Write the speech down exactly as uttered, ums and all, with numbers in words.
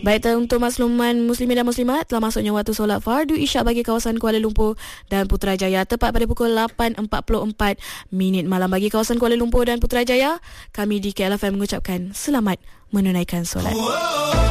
Baik, untuk makluman muslimin dan muslimat, telah masuknya waktu solat fardu isyak bagi kawasan Kuala Lumpur dan Putrajaya tepat pada pukul lapan empat puluh empat minit malam. Bagi kawasan Kuala Lumpur dan Putrajaya, kami di K L F M mengucapkan selamat menunaikan solat.